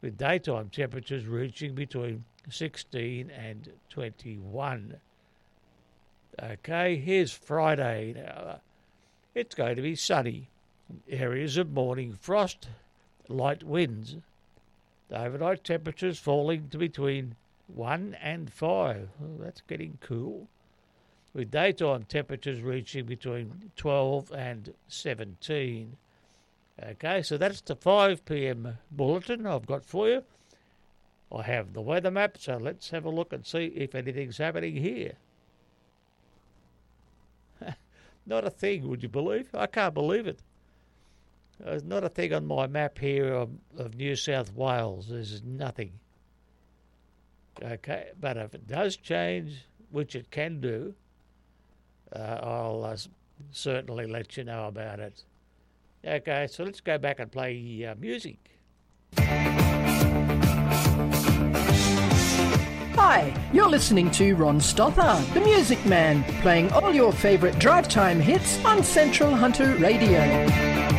with daytime temperatures reaching between 16 and 21. Okay, here's Friday. Now, it's going to be sunny. Areas of morning frost, light winds. The overnight temperatures falling to between 1 and 5. Oh, that's getting cool. With daytime temperatures reaching between 12 and 17. Okay, so that's the 5 p.m. bulletin I've got for you. I have the weather map, so let's have a look and see if anything's happening here. Not a thing, would you believe? I can't believe it. There's not a thing on my map here of New South Wales. There's nothing. Okay, but if it does change, which it can do, I'll certainly let you know about it. Okay, so let's go back and play music. Hi, you're listening to Ron Stothard, the Music Man, playing all your favourite drive time hits on Central Hunter Radio.